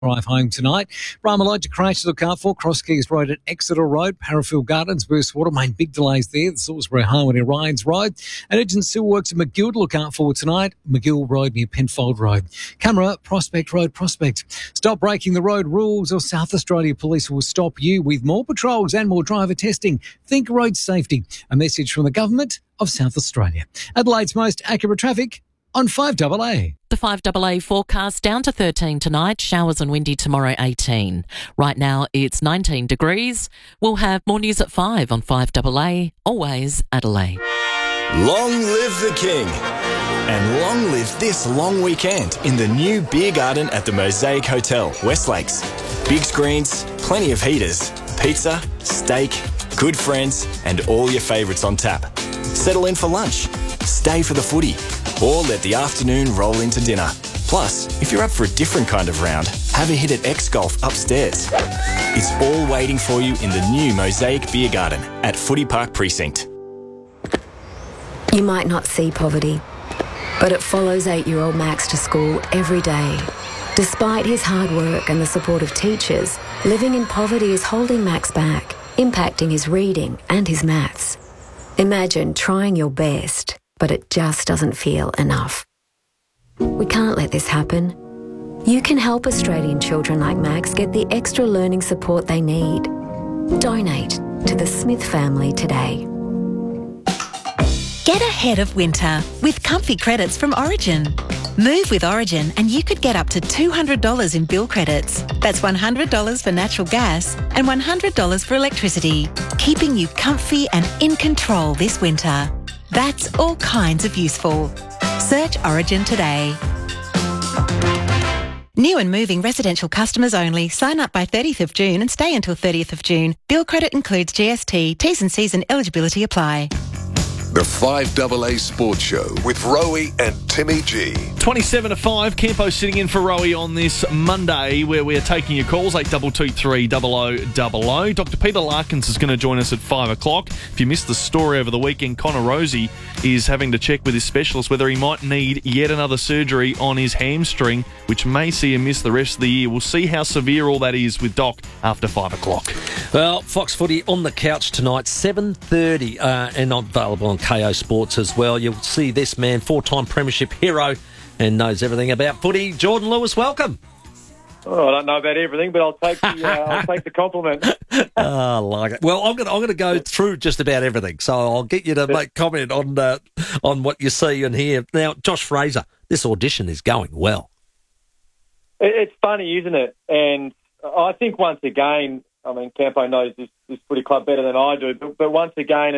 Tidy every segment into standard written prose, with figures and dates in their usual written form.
Drive home tonight. Ramalode to crash to look out for. Cross Keys Road at Exeter Road. Parafield Gardens, Burst Watermain, big delays there. The Salisbury Highway to Ryans Road. And urgent civil works at McGill to look out for tonight. McGill Road near Penfold Road. Camera, Prospect Road, Prospect. Stop breaking the road rules or South Australia Police will stop you with more patrols and more driver testing. Think road safety. A message from the Government of South Australia. Adelaide's most accurate traffic on 5AA. The 5AA forecast down to 13 tonight, showers and windy tomorrow 18. Right now it's 19 degrees. We'll have more news at 5 on 5AA, always Adelaide. Long live the King. And long live this long weekend in the new beer garden at the Mosaic Hotel, West Lakes. Big screens, plenty of heaters, pizza, steak, good friends and all your favourites on tap. Settle in for lunch, stay for the footy, or let the afternoon roll into dinner. Plus, if you're up for a different kind of round, have a hit at X-Golf upstairs. It's all waiting for you in the new Mosaic Beer Garden at Footy Park Precinct. You might not see poverty, but it follows 8-year-old Max to school every day. Despite his hard work and the support of teachers, living in poverty is holding Max back, impacting his reading and his maths. Imagine trying your best, but it just doesn't feel enough. We can't let this happen. You can help Australian children like Max get the extra learning support they need. Donate to the Smith family today. Get ahead of winter with comfy credits from Origin. Move with Origin and you could get up to $200 in bill credits. That's $100 for natural gas and $100 for electricity, keeping you comfy and in control this winter. That's all kinds of useful. Search Origin today. New and moving residential customers only. Sign up by 30th of June and stay until 30th of June. Bill credit includes GST. T's and C's and eligibility apply. The 5AA Sports Show with Rowie and Timmy G. 27 to 5, Campo sitting in for Rowie on this Monday where we're taking your calls, 8223 0000. Dr. Peter Larkins is going to join us at 5 o'clock. If you missed the story over the weekend, Connor Rosie is having to check with his specialist whether he might need yet another surgery on his hamstring, which may see him miss the rest of the year. We'll see how severe all that is with Doc after 5 o'clock. Well, Fox Footy on the couch tonight, 7:30, and available on KO Sports as well. You'll see this man, 4-time premiership hero, and knows everything about footy. Jordan Lewis, welcome. Oh, I don't know about everything, but I'll take the compliment. I like it. Well, I'm going to go through just about everything, so I'll get you to make comment on what you see and hear. Now, Josh Fraser, this audition is going well. It's funny, isn't it? And I think once again, I mean, Campo knows this footy club better than I do, but once again,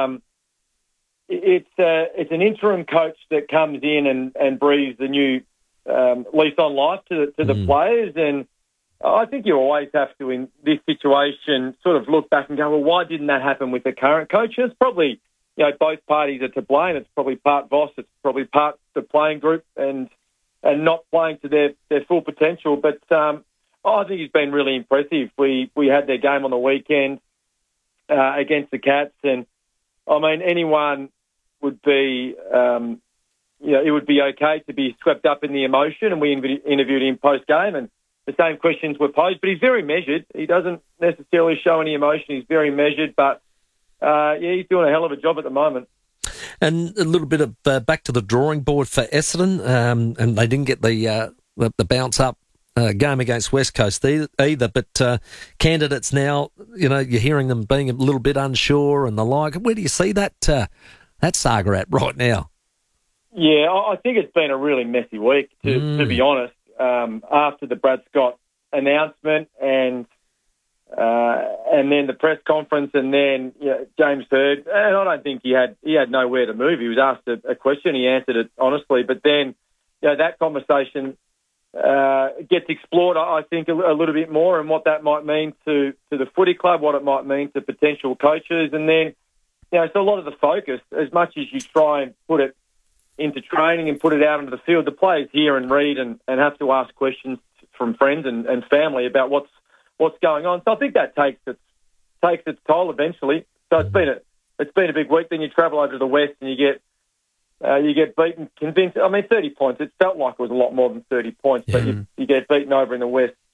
it's an interim coach that comes in and breathes the new lease on life to the players. And I think you always have to, in this situation, sort of look back and go, well, why didn't that happen with the current coach? And it's probably, both parties are to blame. It's probably part Voss, it's probably part the playing group and not playing to their full potential. But I think he's been really impressive. We had their game on the weekend against the Cats, and I mean, anyone would be, it would be okay to be swept up in the emotion, and we interviewed him post-game, and the same questions were posed, but he's very measured. He doesn't necessarily show any emotion. He's very measured, but, he's doing a hell of a job at the moment. And a little bit of back to the drawing board for Essendon, and they didn't get the bounce up game against West Coast either, but candidates now, you're hearing them being a little bit unsure and the like. Where do you see that saga at right now? Yeah, I think it's been a really messy week, to be honest. After the Brad Scott announcement and then the press conference, and then James Hird, and I don't think he had nowhere to move. He was asked a question, he answered it honestly, but then that conversation gets explored, I think, a little bit more, and what that might mean to the footy club, what it might mean to potential coaches, and then so a lot of the focus, as much as you try and put it into training and put it out into the field, the players hear and read and have to ask questions from friends and family about what's going on. So I think that takes its toll eventually. So it's been a big week. Then you travel over to the West and you get beaten, convinced. I mean, 30 points. It felt like it was a lot more than 30 points, but you get beaten over in the West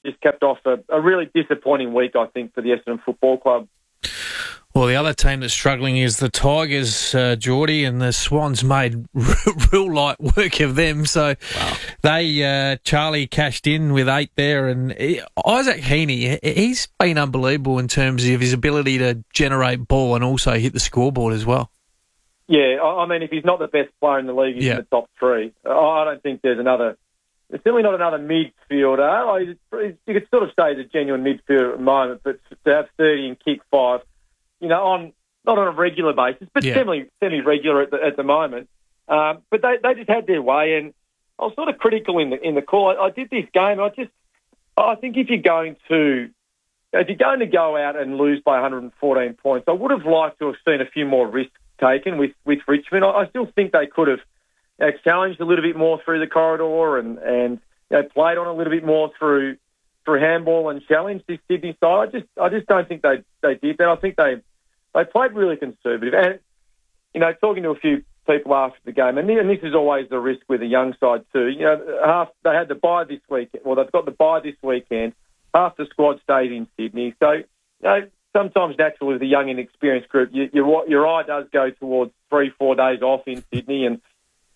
just capped off a really disappointing week, I think, for the Essendon Football Club. Well, the other team that's struggling is the Tigers, Geordie, and the Swans made real light work of them. So they, Charlie cashed in with 8 there, and Isaac Heaney, he's been unbelievable in terms of his ability to generate ball and also hit the scoreboard as well. Yeah, I mean, if he's not the best player in the league, he's in the top 3. I don't think there's another. There's certainly not another midfielder. You could sort of say he's a genuine midfielder at the moment, but to have 30 and kick 5. Not on a regular basis, but semi-regular at the moment. But they just had their way, and I was sort of critical in the call. I did this game. I think if you're going to go out and lose by 114 points, I would have liked to have seen a few more risks taken with Richmond. I still think they could have challenged a little bit more through the corridor and played on a little bit more through handball and challenged this Sydney side. I just don't think they did that. I think they played really conservative. And, talking to a few people after the game, and this is always the risk with a young side too. They had the bye this weekend. Well, they've got the bye this weekend. Half the squad stayed in Sydney. So, sometimes naturally with a young, inexperienced group, your eye does go towards 3-4 days off in Sydney and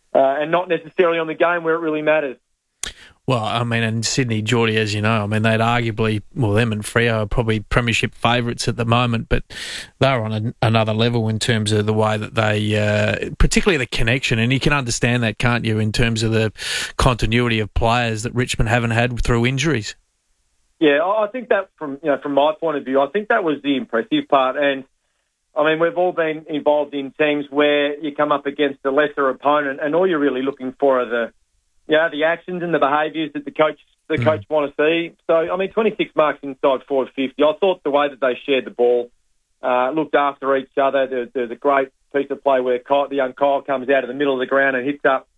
not necessarily on the game where it really matters. Well, I mean, and Sydney, Geordie, as you know, I mean, they'd arguably, them and Freo are probably premiership favourites at the moment, but they're on another level in terms of the way that they, particularly the connection, and you can understand that, can't you, in terms of the continuity of players that Richmond haven't had through injuries. Yeah, I think that from my point of view, I think that was the impressive part. And, I mean, we've all been involved in teams where you come up against a lesser opponent and all you're really looking for are the actions and the behaviours that the coach want to see. So, I mean, 26 marks inside forward 50. I thought the way that they shared the ball, looked after each other. There's a great piece of play where the young Kyle comes out of the middle of the ground and hits up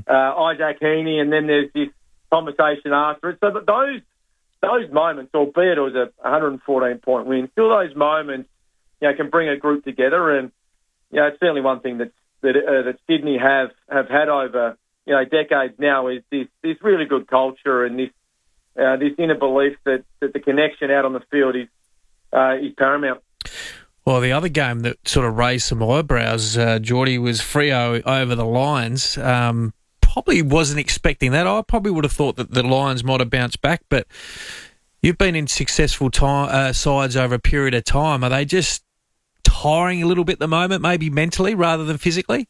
Isaac Heaney, and then there's this conversation after it. So but those moments, albeit it was a 114-point win, still those moments can bring a group together. And it's certainly one thing that Sydney have had over decades now is this really good culture and this inner belief that the connection out on the field is paramount. Well, the other game that sort of raised some eyebrows, Geordie, was Freo over the Lions. Probably wasn't expecting that. I probably would have thought that the Lions might have bounced back, but you've been in successful sides over a period of time. Are they just tiring a little bit at the moment, maybe mentally rather than physically?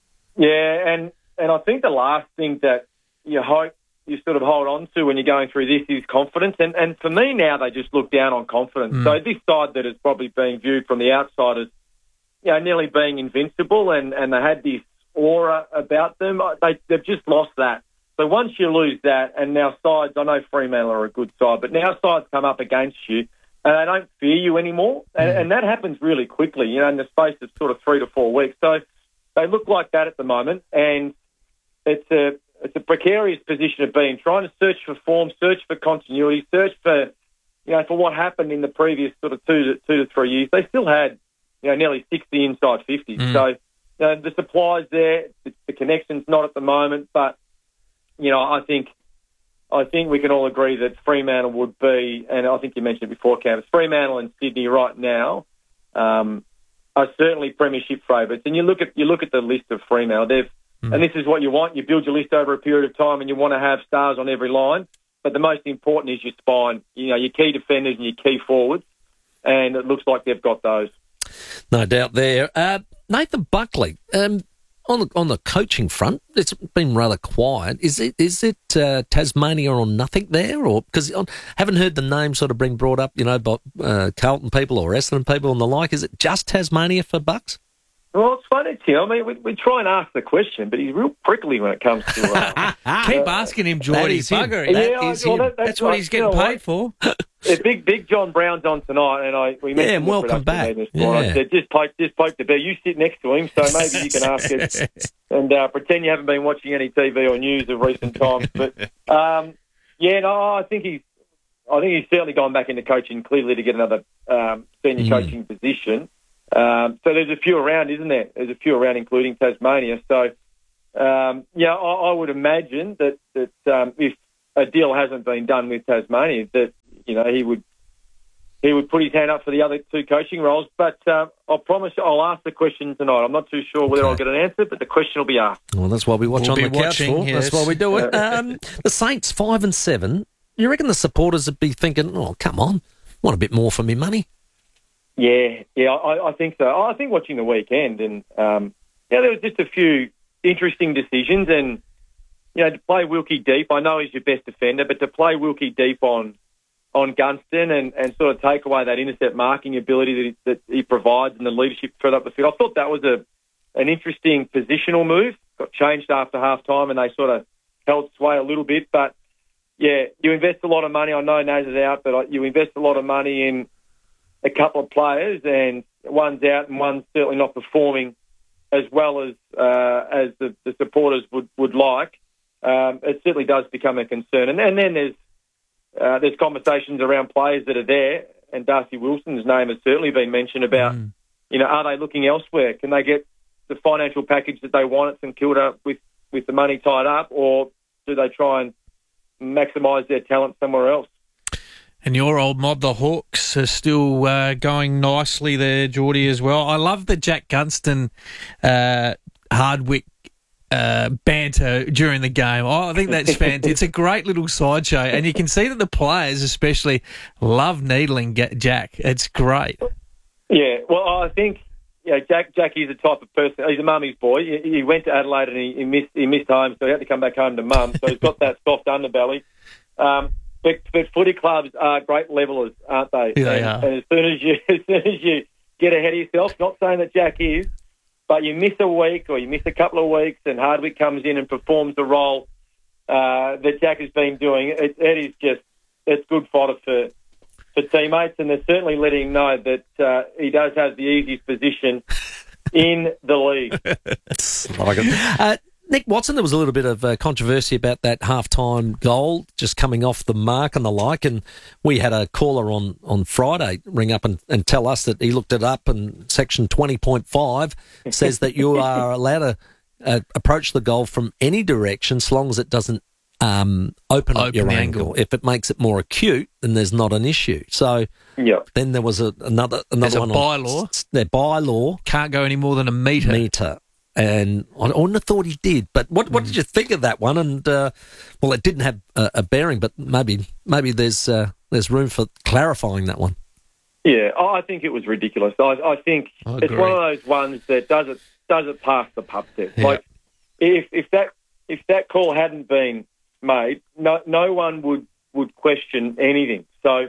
Yeah, and I think the last thing that you hope you sort of hold on to when you're going through this is confidence. And for me now, they just look down on confidence. So this side that is probably being viewed from the outside as, nearly being invincible and they had this aura about them, they've just lost that. So once you lose that, and now sides, I know Fremantle are a good side, but now sides come up against you and they don't fear you anymore. And that happens really quickly, in the space of sort of 3 to 4 weeks. So they look like that at the moment, and it's a precarious position to be in, trying to search for form, search for continuity, search for what happened in the previous sort of 2 to 3 years. They still had nearly 60 inside 50s. So the supply's there, the connection's not at the moment, but I think we can all agree that Fremantle would be, and I think you mentioned it before, Cam, Fremantle and Sydney right now are certainly premiership favourites. And you look at the list of Fremantle, and this is what you want. You build your list over a period of time and you want to have stars on every line. But the most important is your spine, your key defenders and your key forwards. And it looks like they've got those. No doubt there. Nathan Buckley, on the coaching front, it's been rather quiet. Is it Tasmania or nothing there? Or because I haven't heard the name sort of being brought up, by Carlton people or Essendon people and the like. Is it just Tasmania for Bucks? Well, it's funny, Tim. I mean, we try and ask the question, but he's real prickly when it comes to... Keep asking him, Geordie. Bugger. That's what he's getting paid for. Big John Brown's on tonight, and we mentioned welcome back. I said, just poke the bear. You sit next to him, so maybe you can ask it and pretend you haven't been watching any TV or news of recent times. But I think he's certainly gone back into coaching clearly to get another senior coaching position. So there's a few around, isn't there? There's a few around, including Tasmania. So, I would imagine that if a deal hasn't been done with Tasmania, that he would put his hand up for the other two coaching roles. But I'll promise you, I'll ask the question tonight. I'm not too sure whether I'll get an answer, but the question will be asked. Well, that's why we watch on the couch for. Yes. That's why we do it. The Saints 5-7. You reckon the supporters would be thinking, "Oh, come on, want a bit more for me money"? Yeah, I think so. I think watching the weekend, and there was just a few interesting decisions, and to play Wilkie deep, I know he's your best defender, but to play Wilkie deep on Gunston and sort of take away that intercept marking ability that he provides and the leadership further up the field, I thought that was an interesting positional move. Got changed after half time, and they sort of held sway a little bit, but yeah, you invest a lot of money. I know Naz is out, but you invest a lot of money in a couple of players, and one's out and one's certainly not performing as well as the supporters would like. It certainly does become a concern. And then there's conversations around players that are there, and Darcy Wilson's name has certainly been mentioned about, are they looking elsewhere? Can they get the financial package that they want at St Kilda with the money tied up, or do they try and maximise their talent somewhere else? And your old mob, the Hawks, are still going nicely there, Geordie, as well. I love the Jack Gunston Hardwick banter during the game. I think that's fantastic. It's a great little sideshow, and you can see that the players especially love needling Jack. It's great. Yeah, well, I think Jack is the type of person. He's a mummy's boy. He went to Adelaide and he missed home, so he had to come back home to mum. So he's got that soft underbelly. But footy clubs are great levellers, aren't they? Yeah, they are. And as soon as you get ahead of yourself, not saying that Jack is, but you miss a week or you miss a couple of weeks, and Hardwick comes in and performs the role that Jack has been doing. It's good fodder for teammates, and they're certainly letting him know that he does have the easiest position in the league. Like it. Nick Watson, there was a little bit of controversy about that halftime goal just coming off the mark and the like, and we had a caller on Friday ring up and tell us that he looked it up, and section 20.5 says that you are allowed to approach the goal from any direction so long as it doesn't open up your angle. If it makes it more acute, then there's not an issue. So then there was another There's one. A bylaw. Their bylaw can't go any more than a metre. And I wouldn't have thought he did. But what did you think of that one? And it didn't have a bearing, but maybe there's room for clarifying that one. Yeah, I think it was ridiculous. I think it's one of those ones that does it pass the pub test. Yeah. Like if that call hadn't been made, no one would question anything. So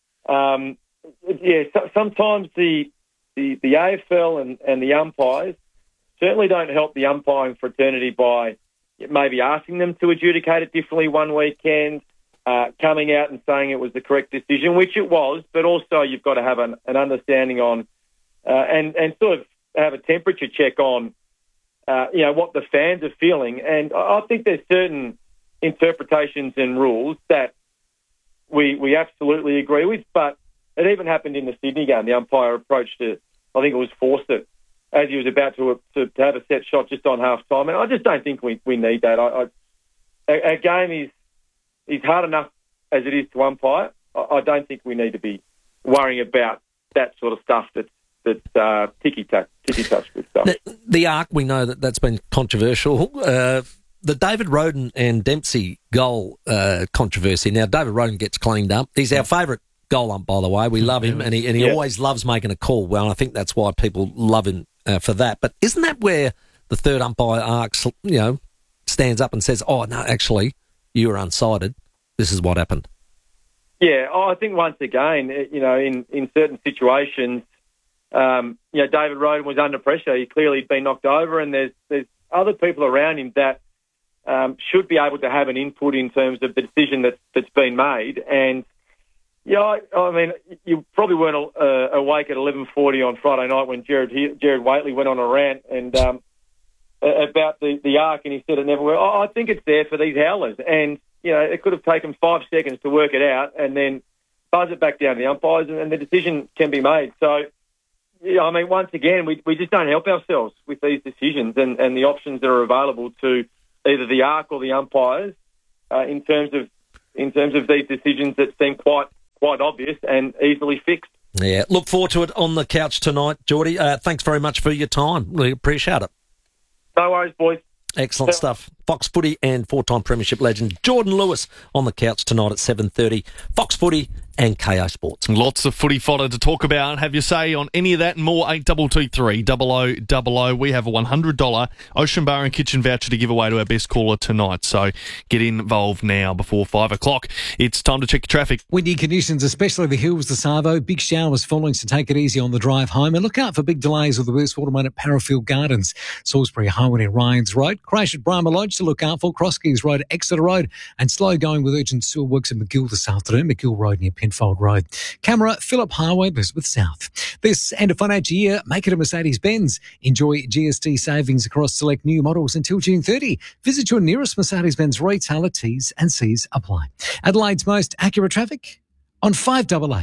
sometimes the AFL and the umpires certainly don't help the umpiring fraternity by maybe asking them to adjudicate it differently one weekend, coming out and saying it was the correct decision, which it was, but also you've got to have an understanding on and sort of have a temperature check on what the fans are feeling. And I think there's certain interpretations and rules that we absolutely agree with, but it even happened in the Sydney game. The umpire approached it, I think it was Fawcett, as he was about to have a set shot just on half time. And I just don't think we need that. A game is hard enough as it is to umpire. I don't think we need to be worrying about that sort of stuff that's ticky-touch with stuff. The arc, we know that's been controversial. The David Roden and Dempsey goal controversy. Now, David Roden gets cleaned up. He's our favourite goal ump, by the way. We love him, and he always loves making a call. Well, I think that's why people love him for that. But isn't that where the third umpire arcs, stands up and says, "Oh no, actually, you were unsighted. This is what happened." Yeah, I think once again, in certain situations, David Roden was under pressure. He clearly had been knocked over, and there's other people around him that should be able to have an input in terms of the decision that's been made. And I mean, you probably weren't awake at 11:40 on Friday night when Jared Waitley went on a rant and about the arc, and he said it never worked. I think it's there for these howlers, and it could have taken 5 seconds to work it out, and then buzz it back down to the umpires, and the decision can be made. So, I mean, once again, we just don't help ourselves with these decisions and the options that are available to either the arc or the umpires in terms of in terms of these decisions that seem quite obvious and easily fixed. Yeah, look forward to it on the couch tonight, Geordie. Thanks very much for your time. We appreciate it. No worries, boys. Excellent stuff. Fox Footy and four-time premiership legend Jordan Lewis on the couch tonight at 7:30. Fox Footy and KO Sports. Lots of footy fodder to talk about. Have your say on any of that and more. 8223 0000. We have a $100 Ocean Bar and Kitchen voucher to give away to our best caller tonight. So get involved now before 5 o'clock. It's time to check your traffic. Windy conditions, especially the hills, the Savo. Big showers following, so take it easy on the drive home. And look out for big delays with the worst water main at Parafield Gardens, Salisbury Highway and Ryan's Road. Crash at Brahma Lodge to look out for, Crosskeys Road, Exeter Road, and slow going with urgent sewer works at McGill this afternoon, McGill Road near Penfold Road. Camera, Phillip Highway, Elizabeth South. This end of financial year, make it a Mercedes-Benz. Enjoy GST savings across select new models until June 30. Visit your nearest Mercedes-Benz retailer. T's and C's apply. Adelaide's most accurate traffic on 5AA.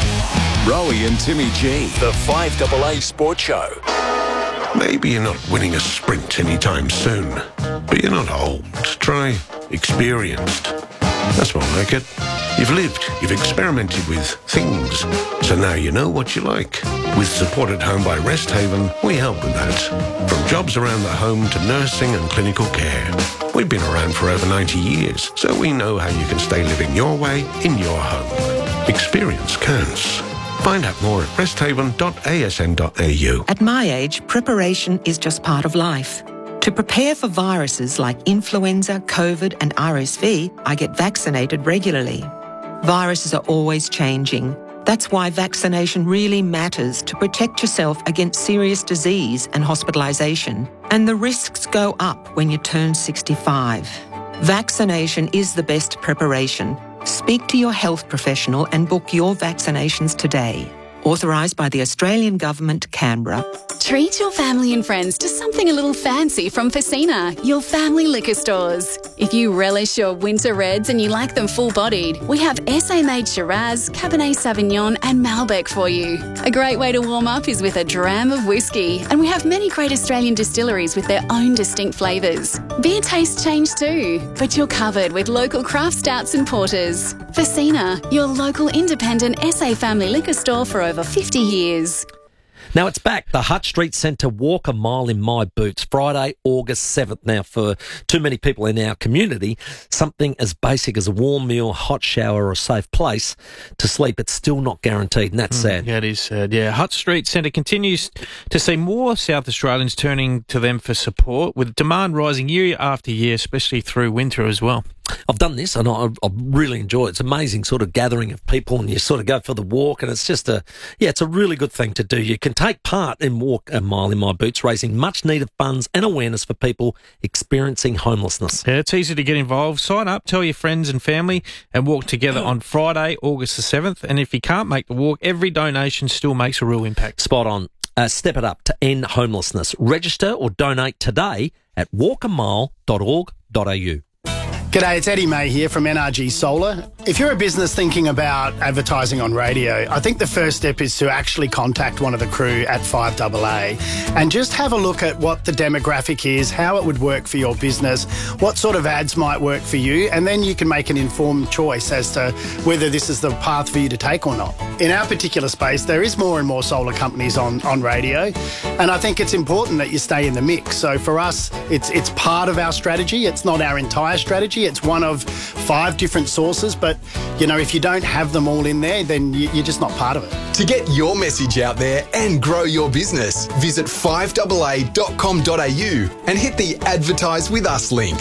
Rowie and Timmy G, the 5AA Sports Show. Maybe you're not winning a sprint anytime soon, but you're not old. Try experienced. That's more like it. You've lived, you've experimented with things, so now you know what you like. With Support at Home by Rest Haven, we help with that. From jobs around the home to nursing and clinical care. We've been around for over 90 years, so we know how you can stay living your way in your home. Experience counts. Find out more at resthaven.asn.au. At my age, preparation is just part of life. To prepare for viruses like influenza, COVID and RSV, I get vaccinated regularly. Viruses are always changing. That's why vaccination really matters to protect yourself against serious disease and hospitalisation. And the risks go up when you turn 65. Vaccination is the best preparation. Speak to your health professional and book your vaccinations today. Authorised by the Australian Government, Canberra. Treat your family and friends to something a little fancy from Facina, your family liquor stores. If you relish your winter reds and you like them full-bodied, we have SA-made Shiraz, Cabernet Sauvignon and Malbec for you. A great way to warm up is with a dram of whiskey, and we have many great Australian distilleries with their own distinct flavours. Beer tastes change too, but you're covered with local craft stouts and porters. Facina, your local independent SA family liquor store for over 50 years. Now it's back. The Hutt Street Centre Walk a Mile in My Boots, Friday, August 7th. Now, for too many people in our community, something as basic as a warm meal, hot shower or a safe place to sleep, it's still not guaranteed, and that's sad. Yeah, it is sad. Yeah, Hutt Street Centre continues to see more South Australians turning to them for support, with demand rising year after year, especially through winter as well. I've done this and I really enjoy it. It's amazing sort of gathering of people, and you sort of go for the walk, and it's just it's a really good thing to do. You can take part in Walk a Mile in My Boots, raising much needed funds and awareness for people experiencing homelessness. Yeah, it's easy to get involved. Sign up, tell your friends and family, and walk together on Friday, August the 7th. And if you can't make the walk, every donation still makes a real impact. Spot on. Step it up to end homelessness. Register or donate today at walkamile.org.au. G'day, it's Eddie May here from NRG Solar. If you're a business thinking about advertising on radio, I think the first step is to actually contact one of the crew at 5AA and just have a look at what the demographic is, how it would work for your business, what sort of ads might work for you, and then you can make an informed choice as to whether this is the path for you to take or not. In our particular space, there is more and more solar companies on radio, and I think it's important that you stay in the mix. So for us, it's part of our strategy. It's not our entire strategy. It's one of 5 different sources, but, you know, if you don't have them all in there, then you're just not part of it. To get your message out there and grow your business, visit 5AA.com.au and hit the Advertise With Us link.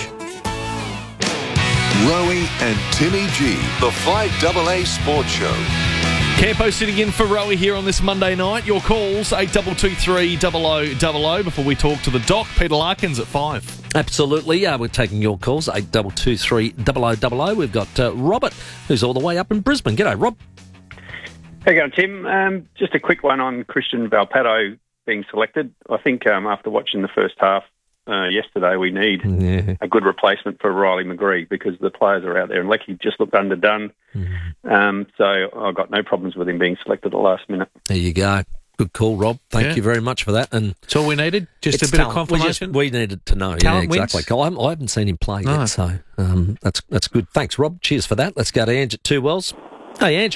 Rowie and Timmy G, the 5AA Sports Show. Campo sitting in for Rowie here on this Monday night. Your calls, 8223 0000 before we talk to the doc, Peter Larkins at 5. Absolutely. We're taking your calls, 8223 0000. We've got Robert, who's all the way up in Brisbane. G'day, Rob. How you going, Tim? Just a quick one on Christian Valpato being selected. I think after watching the first half yesterday, we need a good replacement for Riley McGree because the players are out there, and Lecky just looked underdone. So I've got no problems with him being selected at the last minute. There you go. Good call, Rob. Thank you very much for that. And that's all we needed. Just a bit of confirmation. We needed to know. Talent exactly. I haven't seen him play yet, so that's good. Thanks, Rob. Cheers for that. Let's go to Ange at Two Wells. Hey, Ange.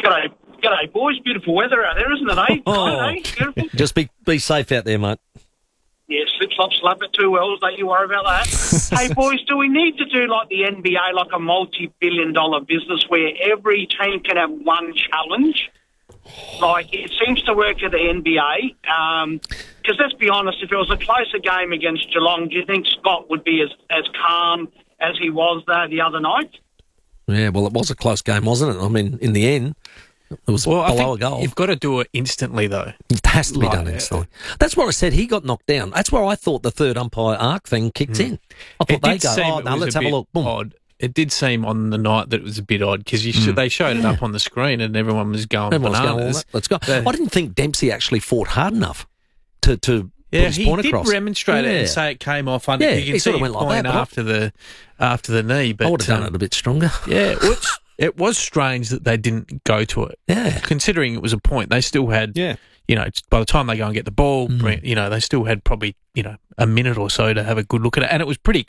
G'day, boys. Beautiful weather out there, isn't it, eh? Oh. Beautiful. Just be safe out there, mate. Yeah, slip, slop, slap at 2 Wells. Don't you worry about that. Hey, boys, do we need to do like the NBA, like a multi-billion-dollar business where every team can have one challenge? Like, it seems to work at the NBA. Because let's be honest, if it was a closer game against Geelong, do you think Scott would be as calm as he was the other night? Yeah, well, it was a close game, wasn't it? I mean, in the end, it was below a goal. You've got to do it instantly, though. It has to be done instantly. That's what I said. He got knocked down. That's where I thought the third umpire arc thing kicked in. I thought let's have a look. Boom. Odd. It did seem on the night that it was a bit odd because they showed it up on the screen and everyone was going bananas. Let's go. I didn't think Dempsey actually fought hard enough to put his point across. He did remonstrate it and say it came off under. You can see him point after the knee. But I would have done it a bit stronger. Yeah, it was strange that they didn't go to it. Yeah. Considering it was a point, they still had, by the time they go and get the ball, they still had probably, a minute or so to have a good look at it. And it was pretty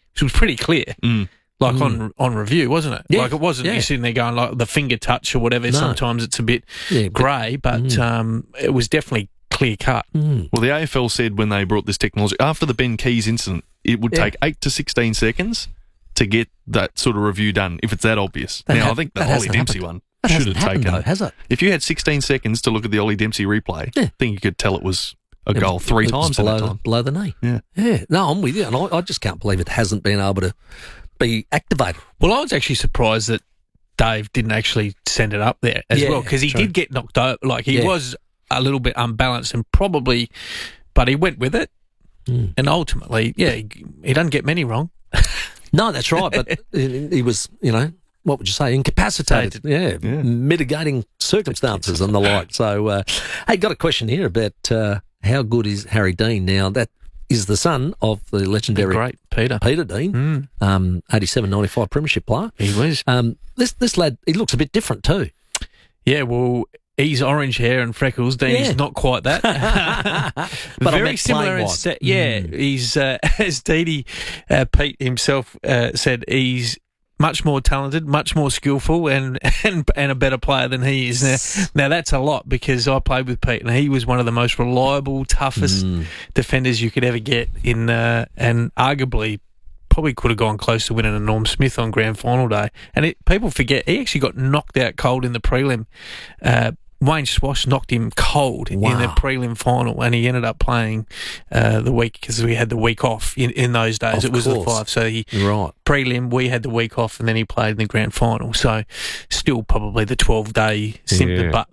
clear. Like on review, wasn't it? Yeah. Like it wasn't you sitting there going like the finger touch or whatever. No. Sometimes it's a bit grey, but it was definitely clear cut. Well, the AFL said when they brought this technology, after the Ben Keys incident, it would take 8 to 16 seconds to get that sort of review done, if it's that obvious. I think the Ollie Dempsey one should have taken... Though, has it? If you had 16 seconds to look at the Ollie Dempsey replay, I think you could tell it was a goal three times in that time. Below the knee. Yeah. No, I'm with you. And I just can't believe it hasn't been able to be activated. Well, I was actually surprised that Dave didn't actually send it up there as well, because he did get knocked over. Like, he was a little bit unbalanced and probably... But he went with it. And ultimately, he doesn't get many wrong. No, that's right. But he was, what would you say, incapacitated. Yeah, mitigating circumstances and the like. So, hey, got a question here about how good is Harry Dean now? That is the son of the legendary great Peter Dean, 87-95 premiership player. He was. This lad, he looks a bit different too. Yeah, well, he's orange hair and freckles. Dean's not quite that. But very similar. He's as Pete himself said, he's much more talented, much more skillful, and a better player than he is. Now that's a lot, because I played with Pete, and he was one of the most reliable, toughest defenders you could ever get in, and arguably probably could have gone close to winning a Norm Smith on grand final day. And people forget, he actually got knocked out cold in the prelim. Wayne Swash knocked him cold in the prelim final, and he ended up playing the week, because we had the week off in those days. It was the 5, so prelim, we had the week off, and then he played in the grand final. So still probably the 12-day symptom. But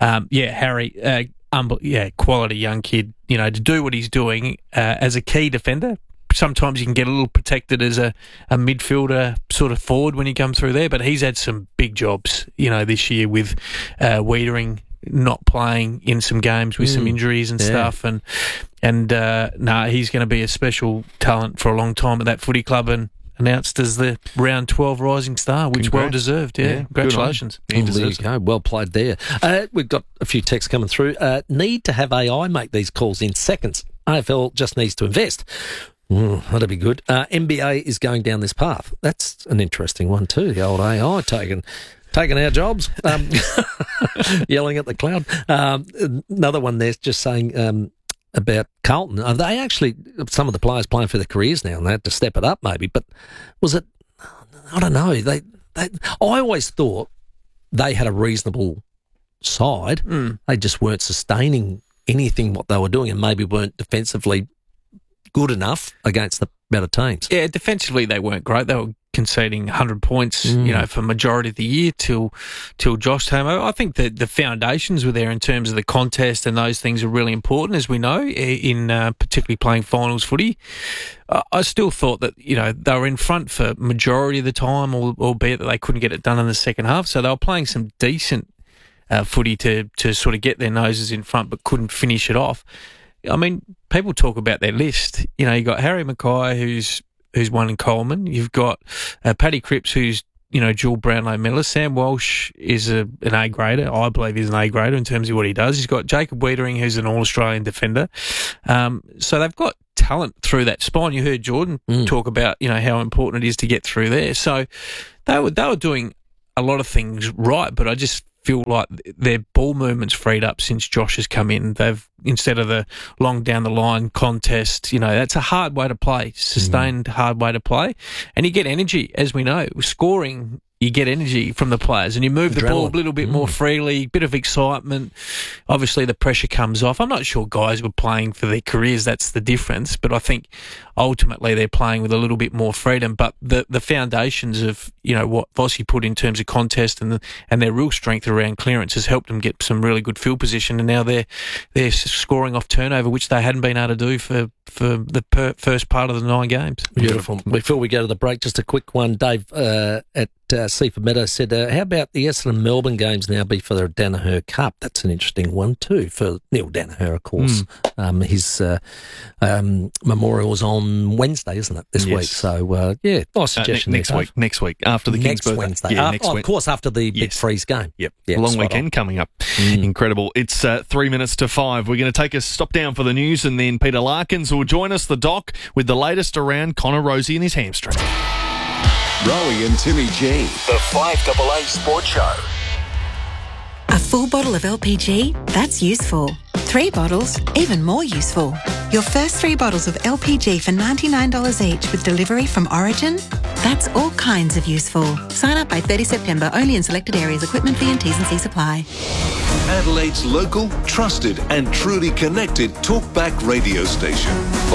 Harry, quality young kid. To do what he's doing as a key defender. Sometimes you can get a little protected as a midfielder sort of forward when you come through there, but he's had some big jobs, this year with Wiedering not playing in some games with some injuries and stuff, and he's going to be a special talent for a long time at that footy club, and announced as the round 12 rising star, which well deserved. Congratulations. There you go. Well played there. We've got a few texts coming through. Need to have AI make these calls in seconds. AFL just needs to invest. That'd be good. NBA is going down this path. That's an interesting one too. The old AI taking our jobs, yelling at the cloud. Another one there's just saying about Carlton. Are they actually, some of the players playing for their careers now, and they had to step it up maybe, but was it, I don't know. I always thought they had a reasonable side. They just weren't sustaining anything what they were doing, and maybe weren't defensively good enough against the better teams. Yeah, defensively they weren't great. They were conceding 100 points, for majority of the year till Josh came over. I think that the foundations were there in terms of the contest, and those things are really important, as we know, in particularly playing finals footy. I still thought that, they were in front for majority of the time, albeit that they couldn't get it done in the second half. So they were playing some decent footy to sort of get their noses in front, but couldn't finish it off. I mean, people talk about their list. You got Harry Mackay, who's won in Coleman. You've got Paddy Cripps, who's dual Brownlow medalist. Sam Walsh is an A grader. I believe he's an A grader in terms of what he does. He's got Jacob Wiedering, who's an All-Australian defender. So they've got talent through that spine. You heard Jordan talk about, how important it is to get through there. So they were doing a lot of things right, but I just feel like their ball movement's freed up since Josh has come in. They've, instead of the long down the line contest, that's a hard way to play, sustained hard way to play. And you get energy, as we know. Scoring, you get energy from the players, and you move the ball a little bit more freely, bit of excitement. Obviously, the pressure comes off. I'm not sure guys were playing for their careers. That's the difference. But I think ultimately they're playing with a little bit more freedom. But the foundations of, what Vossi put in terms of contest and their real strength around clearance has helped them get some really good field position. And now they're scoring off turnover, which they hadn't been able to do for the first part of the 9 games. Beautiful. Before we go to the break, just a quick one. Dave at Seaford Meadow said, how about the Essendon Melbourne games now be for the Danaher Cup? That's an interesting one too for Neil Danaher, of course. His memorial was on Wednesday, isn't it, this week? So, nice suggestion. Next week, after the King's birthday. Wednesday. Next week. Of course, after the Big Freeze game. Yep. Long weekend coming up. Incredible. It's 3 minutes to 5. We're going to take a stop down for the news, and then Peter Larkins will join us, the doc, with the latest around Connor Rozee and his hamstring. Rowie and Timmy G, the 5AA Sports Show. A full bottle of LPG? That's useful. 3 bottles? Even more useful. Your first 3 bottles of LPG for $99 each with delivery from Origin? That's all kinds of useful. Sign up by 30 September, only in selected areas. Equipment fee and T's and C's apply. Adelaide's local, trusted and truly connected talkback radio station.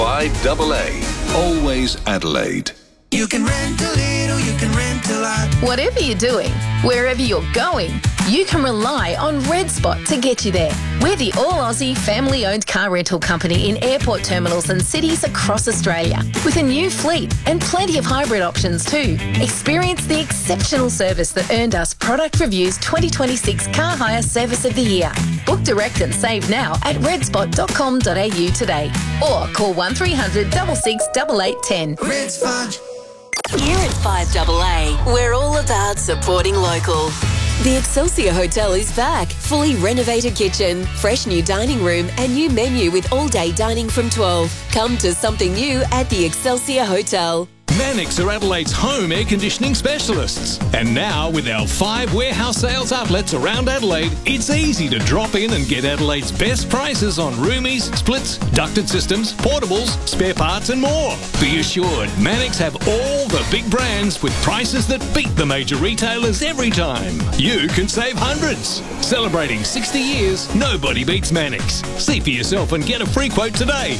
5AA. Always Adelaide. You can rent a little, you can rent a lot. Whatever you're doing, wherever you're going, you can rely on Red Spot to get you there. We're the all-Aussie, family-owned car rental company in airport terminals and cities across Australia, with a new fleet and plenty of hybrid options too. Experience the exceptional service that earned us Product Review's 2026 Car Hire Service of the Year. Book direct and save now at redspot.com.au today, or call 1300 66 8810. Red Spot. Here at 5AA, we're all about supporting local. The Excelsior Hotel is back. Fully renovated kitchen, fresh new dining room and new menu with all-day dining from 12. Come to something new at the Excelsior Hotel. Mannix are Adelaide's home air conditioning specialists. And now, with our 5 warehouse sales outlets around Adelaide, it's easy to drop in and get Adelaide's best prices on roomies, splits, ducted systems, portables, spare parts and more. Be assured, Mannix have all the big brands with prices that beat the major retailers every time. You can save hundreds. Celebrating 60 years, nobody beats Mannix. See for yourself and get a free quote today.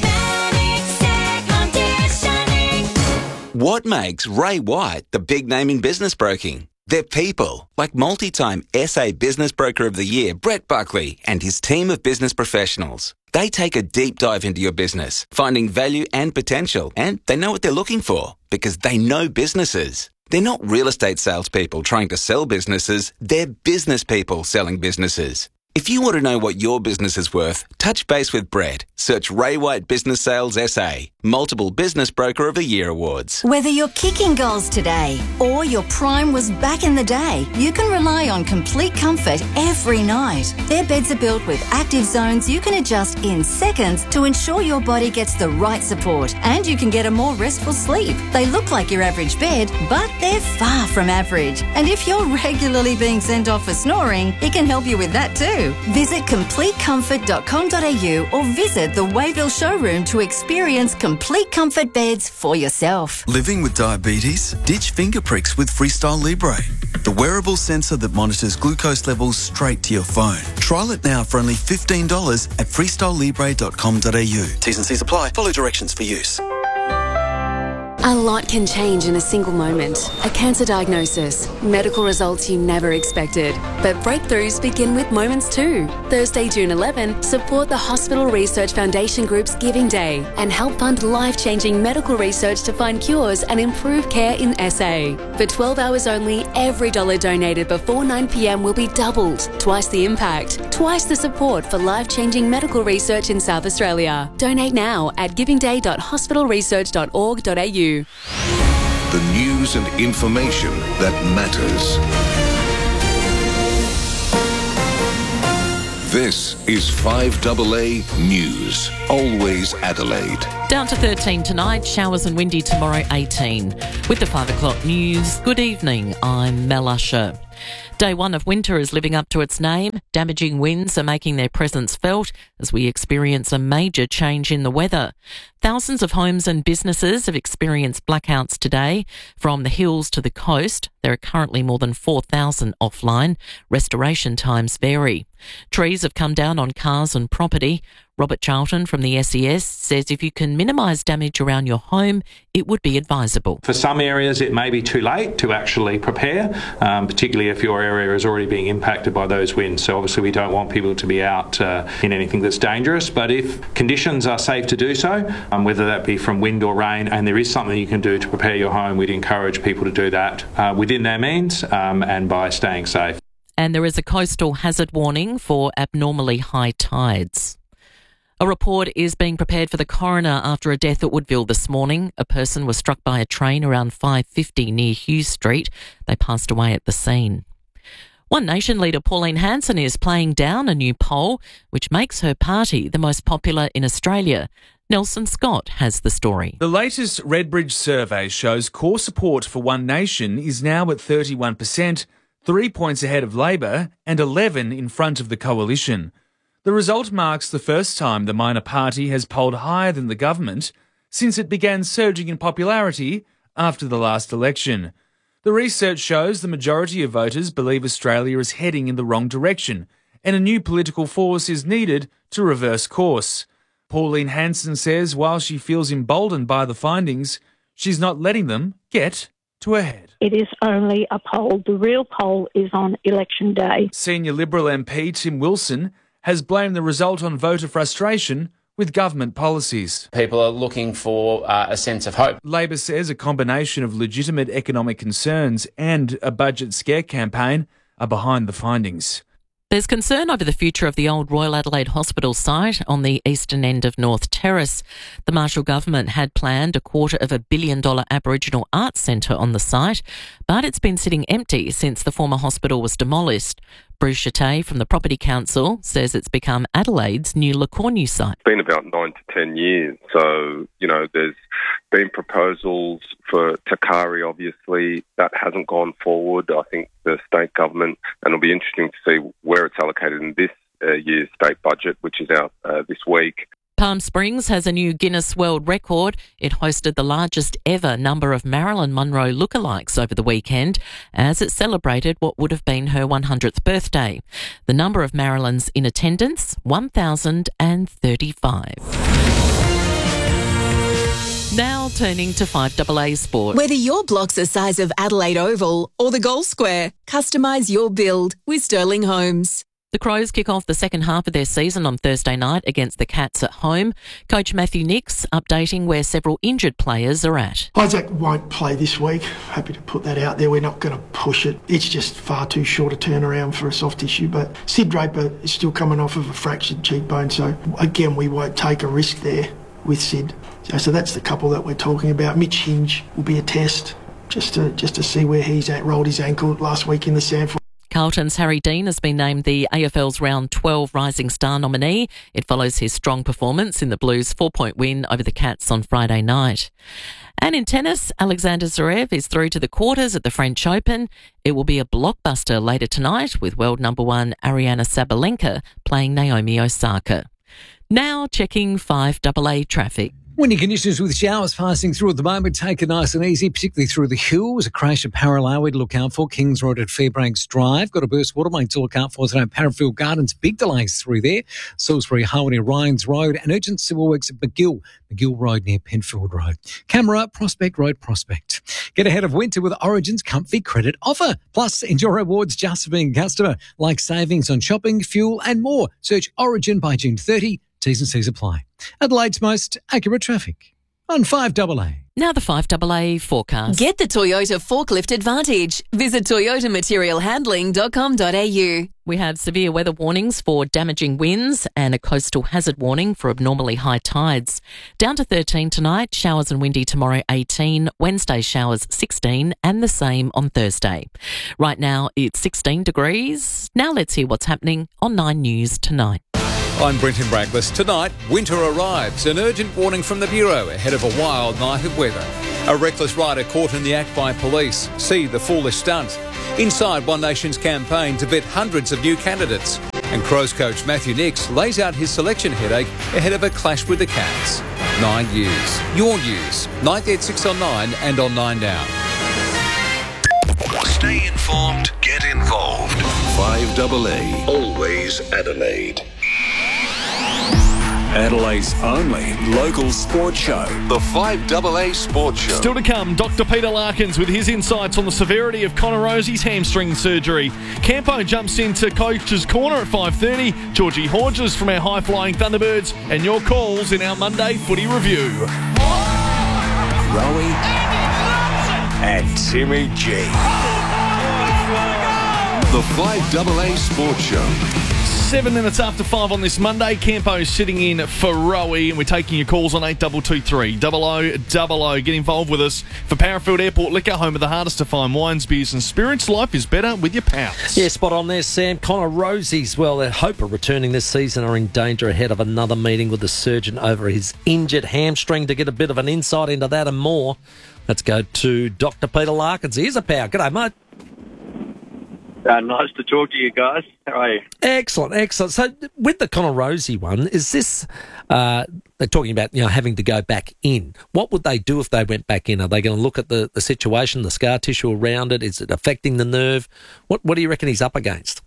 What makes Ray White the big name in business broking? They're people, like multi-time SA Business Broker of the Year, Brett Buckley, and his team of business professionals. They take a deep dive into your business, finding value and potential, and they know what they're looking for, because they know businesses. They're not real estate salespeople trying to sell businesses, they're business people selling businesses. If you want to know what your business is worth, touch base with Brett. Search Ray White Business Sales SA. Multiple Business Broker of the Year awards. Whether you're kicking goals today or your prime was back in the day, you can rely on Complete Comfort every night. Their beds are built with active zones you can adjust in seconds to ensure your body gets the right support and you can get a more restful sleep. They look like your average bed, but they're far from average. And if you're regularly being sent off for snoring, it can help you with that too. Visit CompleteComfort.com.au or visit the Wayville showroom to experience Complete Comfort beds for yourself. Living with diabetes? Ditch finger pricks with Freestyle Libre, the wearable sensor that monitors glucose levels straight to your phone. Trial it now for only $15 at freestylelibre.com.au. T's and C's apply. Follow directions for use. A lot can change in a single moment. A cancer diagnosis, medical results you never expected. But breakthroughs begin with moments too. Thursday, June 11, support the Hospital Research Foundation Group's Giving Day and help fund life-changing medical research to find cures and improve care in SA. For 12 hours only, every dollar donated before 9 p.m. will be doubled. Twice the impact, twice the support for life-changing medical research in South Australia. Donate now at givingday.hospitalresearch.org.au. The news and information that matters. This is 5AA News. Always Adelaide. Down to 13 tonight, showers and windy tomorrow 18. With the 5 o'clock news, good evening, I'm Mel Usher. Day one of winter is living up to its name. Damaging winds are making their presence felt as we experience a major change in the weather. Thousands of homes and businesses have experienced blackouts today. From the hills to the coast, there are currently more than 4,000 offline. Restoration times vary. Trees have come down on cars and property. Robert Charlton from the SES says if you can minimise damage around your home, it would be advisable. For some areas, it may be too late to actually prepare, particularly if your area is already being impacted by those winds. So obviously we don't want people to be out in anything that's dangerous, but if conditions are safe to do so, whether that be from wind or rain, and there is something you can do to prepare your home, we'd encourage people to do that within their means and by staying safe. And there is a coastal hazard warning for abnormally high tides. A report is being prepared for the coroner after a death at Woodville this morning. A person was struck by a train around 5:50 near Hughes Street. They passed away at the scene. One Nation leader Pauline Hanson is playing down a new poll, which makes her party the most popular in Australia. Nelson Scott has the story. The latest Redbridge survey shows core support for One Nation is now at 31%, 3 points ahead of Labor and 11 in front of the coalition. The result marks the first time the minor party has polled higher than the government since it began surging in popularity after the last election. The research shows the majority of voters believe Australia is heading in the wrong direction and a new political force is needed to reverse course. Pauline Hanson says while she feels emboldened by the findings, she's not letting them get to her head. It is only a poll. The real poll is on election day. Senior Liberal MP Tim Wilson has blamed the result on voter frustration with government policies. People are looking for a sense of hope. Labor says a combination of legitimate economic concerns and a budget scare campaign are behind the findings. There's concern over the future of the old Royal Adelaide Hospital site on the eastern end of North Terrace. The Marshall government had planned a $250 million Aboriginal arts centre on the site, but it's been sitting empty since the former hospital was demolished. Bruce Chattay from the Property Council says it's become Adelaide's new Le Cornu site. It's been about 9 to 10 years. So, there's been proposals for Takari, obviously. That hasn't gone forward. I think the state government, and it'll be interesting to see where it's allocated in this year's state budget, which is out this week. Palm Springs has a new Guinness World Record. It hosted the largest ever number of Marilyn Monroe lookalikes over the weekend as it celebrated what would have been her 100th birthday. The number of Marilyns in attendance, 1,035. Now turning to 5AA Sport. Whether your block's the size of Adelaide Oval or the Gold Square, customise your build with Sterling Homes. The Crows kick off the second half of their season on Thursday night against the Cats at home. Coach Matthew Nix updating where several injured players are at. Isaac won't play this week. Happy to put that out there. We're not going to push it. It's just far too short a turnaround for a soft issue. But Sid Draper is still coming off of a fractured cheekbone. So, again, we won't take a risk there with Sid. So that's the couple that we're talking about. Mitch Hinge will be a test just to see where he's at. Rolled his ankle last week in the SANFL. Carlton's Harry Dean has been named the AFL's Round 12 Rising Star nominee. It follows his strong performance in the Blues' 4-point win over the Cats on Friday night. And in tennis, Alexander Zverev is through to the quarters at the French Open. It will be a blockbuster later tonight with world number 1 Ariana Sabalenka playing Naomi Osaka. Now checking 5AA traffic. Windy conditions with showers passing through at the moment. Take it nice and easy, particularly through the hills. A crash at Paralloway to look out for. Kings Road at Fairbanks Drive. Got a burst water main to look out for today. Parafield Gardens, big delays through there. Salisbury Highway near Ryan's Road. And urgent civil works at McGill Road near Penfield Road. Camera, Prospect Road, Prospect. Get ahead of winter with Origin's Comfy Credit Offer. Plus, enjoy rewards just for being a customer, like savings on shopping, fuel and more. Search Origin by June 30. T's and C's apply. Adelaide's most accurate traffic on 5AA. Now the 5AA forecast. Get the Toyota forklift advantage. Visit toyotamaterialhandling.com.au. We have severe weather warnings for damaging winds and a coastal hazard warning for abnormally high tides. Down to 13 tonight, showers and windy tomorrow 18, Wednesday showers 16 and the same on Thursday. Right now it's 16 degrees. Now let's hear what's happening on 9 News tonight. I'm Brenton Braglis. Tonight, winter arrives. An urgent warning from the Bureau ahead of a wild night of weather. A reckless rider caught in the act by police. See the foolish stunt. Inside One Nation's campaign to vet hundreds of new candidates. And Crows coach Matthew Nix lays out his selection headache ahead of a clash with the Cats. 9 News. Your news. 9 at 6 on 9 and on 9 Now. Stay informed, get involved. 5AA. Always Adelaide. Adelaide's only local sports show. The 5AA Sports Show. Still to come, Dr. Peter Larkins with his insights on the severity of Connor Rosie's hamstring surgery. Campo jumps into Coach's Corner at 5:30. Georgie Hodges from our high-flying Thunderbirds. And your calls in our Monday footy review. Rowie and Timmy G. The 5AA Sports Show. 7 minutes after 5 on this Monday. Campo's sitting in for Rowie, and we're taking your calls on 8223 0000. Get involved with us for Parafield Airport Liquor, home of the hardest to find wines, beers and spirits. Life is better with your pals. Yeah, spot on there, Sam. Connor Rosie's, well, their hope of returning this season are in danger ahead of another meeting with the surgeon over his injured hamstring. To get a bit of an insight into that and more, let's go to Dr. Peter Larkins. Here's a power. G'day, mate. Nice to talk to you guys. How are you? Excellent, excellent. So with the Connor Rosie one, is this, they're talking about, having to go back in. What would they do if they went back in? Are they going to look at the situation, the scar tissue around it? Is it affecting the nerve? What do you reckon he's up against?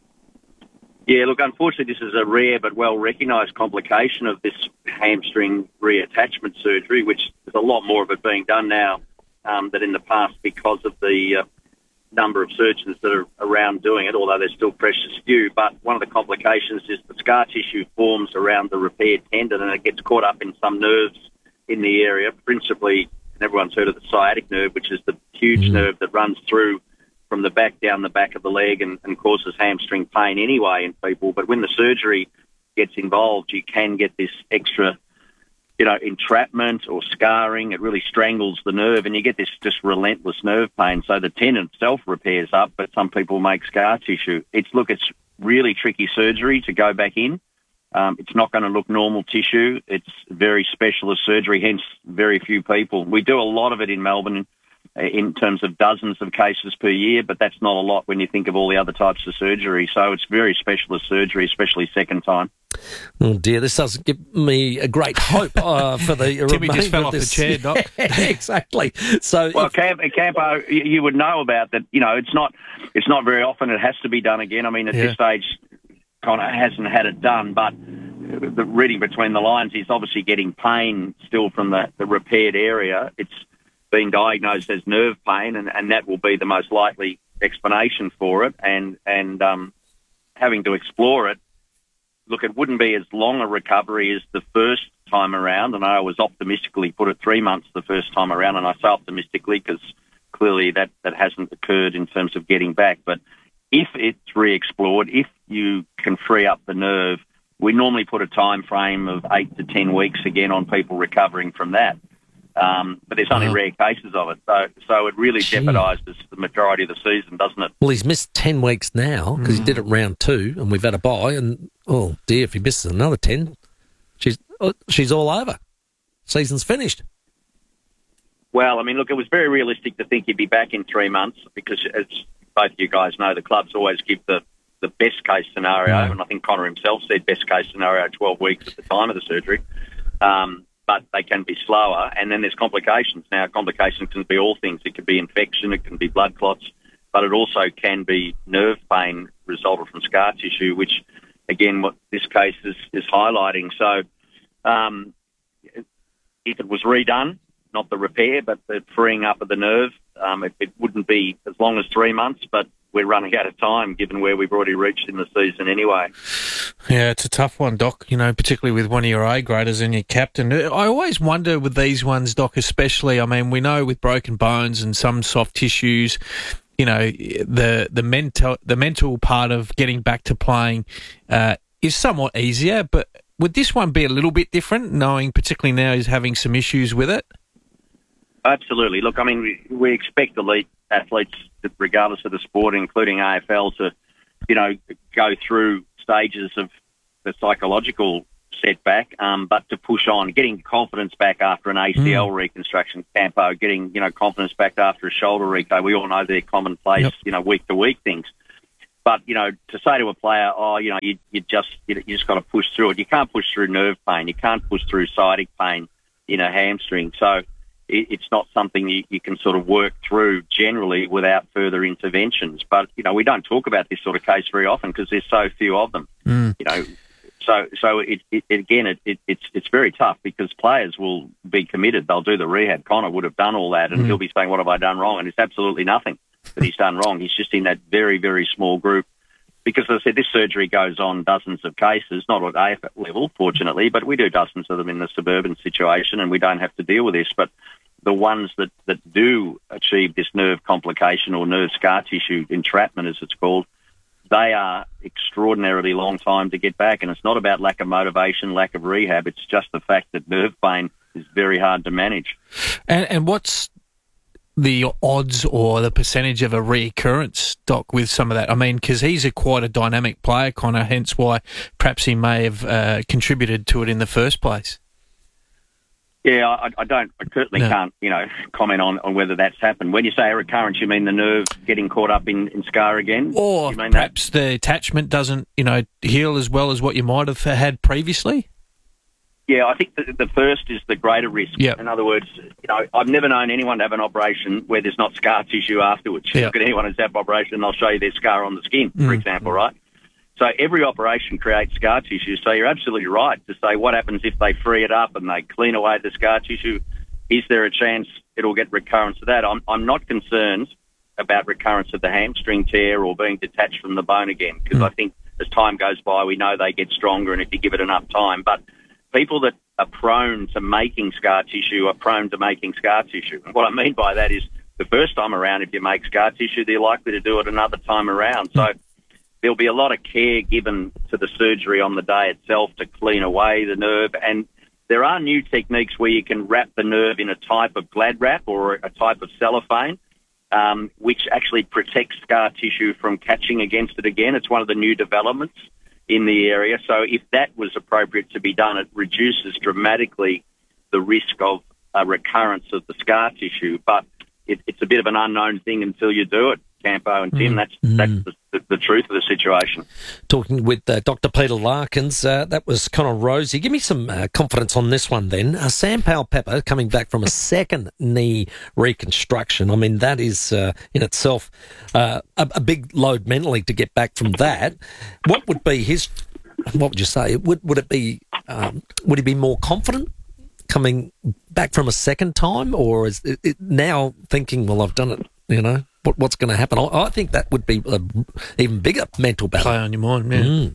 Yeah, look, unfortunately, this is a rare but well-recognised complication of this hamstring reattachment surgery, which there's a lot more of it being done now than in the past because of the number of surgeons that are around doing it, although there's still precious few. But one of the complications is the scar tissue forms around the repaired tendon and it gets caught up in some nerves in the area, principally, and everyone's heard of the sciatic nerve, which is the huge nerve that runs through from the back down the back of the leg and causes hamstring pain anyway in people. But when the surgery gets involved, you can get this extra entrapment or scarring. It really strangles the nerve and you get this just relentless nerve pain. So the tendon itself repairs up, but some people make scar tissue. It's really tricky surgery to go back in. It's not going to look normal tissue. It's very specialist surgery, hence very few people. We do a lot of it in Melbourne in terms of dozens of cases per year, but that's not a lot when you think of all the other types of surgery. So it's very specialist surgery, especially second time. Oh dear, this doesn't give me a great hope for the Timmy just fell off the chair, Doc. Exactly. So, well, Campo, you would know about that. It's not very often. It has to be done again. I mean, at this stage, Connor hasn't had it done, but the reading between the lines, he's obviously getting pain still from the repaired area. It's been diagnosed as nerve pain, and that will be the most likely explanation for it. And having to explore it. Look, it wouldn't be as long a recovery as the first time around, and I always optimistically put it 3 months the first time around, and I say optimistically because clearly that hasn't occurred in terms of getting back. But if it's re-explored, if you can free up the nerve, we normally put a time frame of 8 to 10 weeks again on people recovering from that. But there's only rare cases of it. So it really jeopardises the majority of the season, doesn't it? Well, he's missed 10 weeks now because he did it round 2 and we've had a bye. And, oh, dear, if he misses another 10, she's all over. Season's finished. Well, I mean, look, it was very realistic to think he'd be back in 3 months because, as both of you guys know, the clubs always give the best-case scenario. And I think Connor himself said best-case scenario 12 weeks at the time of the surgery. But they can be slower, and then there's complications. Now, complications can be all things. It can be infection, it can be blood clots, but it also can be nerve pain resulted from scar tissue, which, again, what this case is highlighting. So if it was redone, not the repair, but the freeing up of the nerve, it wouldn't be as long as 3 months, but we're running out of time given where we've already reached in the season anyway. Yeah, it's a tough one, Doc, particularly with one of your A-graders and your captain. I always wonder with these ones, Doc, especially, we know with broken bones and some soft tissues, the mental part of getting back to playing is somewhat easier, but would this one be a little bit different, knowing particularly now he's having some issues with it? Absolutely. Look, we expect elite athletes, regardless of the sport, including AFL, to, go through stages of the psychological setback, but to push on, getting confidence back after an ACL reconstruction, Campo, getting, confidence back after a shoulder reco. We all know they're commonplace, week-to-week things. But, to say to a player, you just got to push through it. You can't push through nerve pain. You can't push through sciatic pain in a hamstring. So it's not something you can sort of work through generally without further interventions. But, we don't talk about this sort of case very often because there's so few of them, So it's very tough because players will be committed. They'll do the rehab. Connor would have done all that, and he'll be saying, "What have I done wrong?" And it's absolutely nothing that he's done wrong. He's just in that very, very small group. Because, as I said, this surgery goes on dozens of cases, not at AFL level, fortunately, but we do dozens of them in the suburban situation, and we don't have to deal with this. But the ones that do achieve this nerve complication or nerve scar tissue entrapment, as it's called, they are extraordinarily long time to get back. And it's not about lack of motivation, lack of rehab. It's just the fact that nerve pain is very hard to manage. And what's the odds or the percentage of a reoccurrence, Doc, with some of that? Because he's quite a dynamic player, Connor, hence why perhaps he may have contributed to it in the first place. Yeah, I certainly can't, comment on whether that's happened. When you say a recurrence, you mean the nerve getting caught up in scar again? Or perhaps the attachment doesn't, heal as well as what you might have had previously? Yeah, I think the first is the greater risk. Yep. In other words, I've never known anyone to have an operation where there's not scar tissue afterwards. Yep. Look at anyone who's had an operation and they'll show you their scar on the skin, for example, right? So every operation creates scar tissue. So you're absolutely right to say what happens if they free it up and they clean away the scar tissue. Is there a chance it'll get recurrence of that? I'm not concerned about recurrence of the hamstring tear or being detached from the bone again because I think as time goes by, we know they get stronger and if you give it enough time. But people that are prone to making scar tissue are prone to making scar tissue. And what I mean by that is the first time around, if you make scar tissue, they're likely to do it another time around. So there'll be a lot of care given to the surgery on the day itself to clean away the nerve. And there are new techniques where you can wrap the nerve in a type of glad wrap or a type of cellophane, which actually protects scar tissue from catching against it again. It's one of the new developments in the area. So if that was appropriate to be done, it reduces dramatically the risk of a recurrence of the scar tissue. But it's a bit of an unknown thing until you do it, Campo and Tim. That's the truth of the situation. Talking with Dr. Peter Larkins, that was Connor Rozee. Give me some confidence on this one then. Sam Powell-Pepper coming back from a second knee reconstruction. That is in itself a big load mentally to get back from that. What would be what would you say? Would he be more confident coming back from a second time, or is it now thinking, well, I've done it, what's going to happen? I think that would be an even bigger mental battle. Play on your mind, man.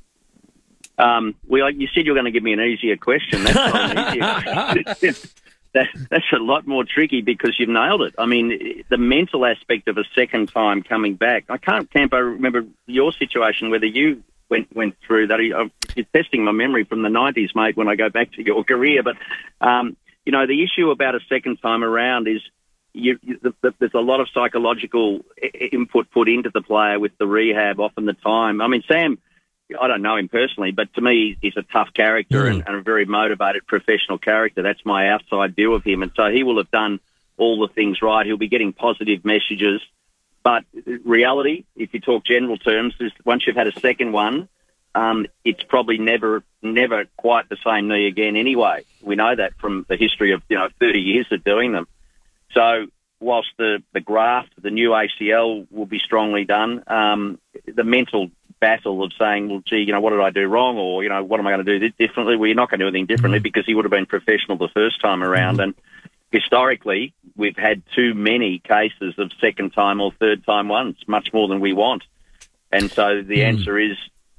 Well, you said you were going to give me an easier question. That's not an easier question. That's a lot more tricky because you've nailed it. The mental aspect of a second time coming back. I can't, Campo, remember your situation, whether you went through that. You're testing my memory from the 90s, mate, when I go back to your career. But, the issue about a second time around is there's a lot of psychological input put into the player with the rehab often the time. Sam, I don't know him personally, but to me, he's a tough character and a very motivated professional character. That's my outside view of him. And so he will have done all the things right. He'll be getting positive messages. But reality, if you talk general terms, is once you've had a second one, it's probably never quite the same knee again anyway. We know that from the history of 30 years of doing them. So whilst the graft, the new ACL will be strongly done, the mental battle of saying, well, gee, what did I do wrong? Or, what am I going to do differently? Well, you're not going to do anything differently because he would have been professional the first time around. And historically, we've had too many cases of second time or third time ones, much more than we want. And so the answer is